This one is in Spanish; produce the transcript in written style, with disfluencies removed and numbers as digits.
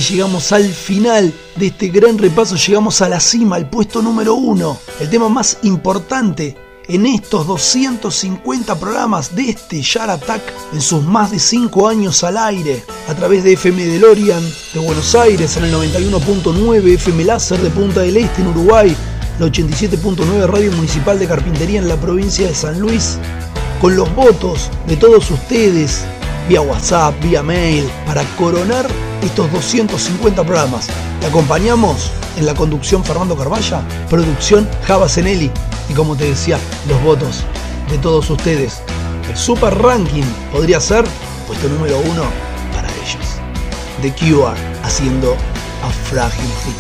llegamos al final de este gran repaso, llegamos a la cima, al puesto número 1, el tema más importante en estos 250 programas de este Yard Attack en sus más de 5 años al aire, a través de FM DeLorean de Buenos Aires en el 91.9, FM Láser de Punta del Este en Uruguay, la 87.9 Radio Municipal de Carpintería en la provincia de San Luis, con los votos de todos ustedes, vía WhatsApp, vía mail, para coronar estos 250 programas. Te acompañamos en la conducción Fernando Carballa, producción Java Zenelli, y como te decía, los votos de todos ustedes. El Super Ranking podría ser puesto número 1 para ellos. The Cure haciendo A Fragile Thing.